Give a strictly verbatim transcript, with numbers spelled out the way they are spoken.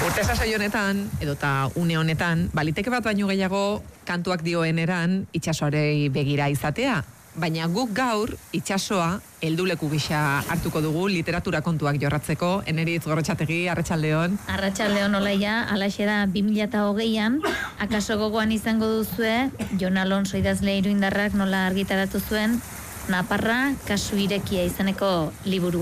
Urte sasoi honetan, edota une honetan, baliteke bat baino gehiago kantuak dioen eran itsasoarei begira izatea. Baina guk gaur itsasoa helduleku gisa hartuko dugu literatura kontuak jorratzeko. Eneritz Gorrotxategi, Arratsaldeon. Arratsaldeon Olaia, alaxe da bi mila hogeian, akaso gogoan izango duzue, Jon Alonso idazle iruindarrak nola argitaratu zuen Naparra kasu irekia izeneko liburua.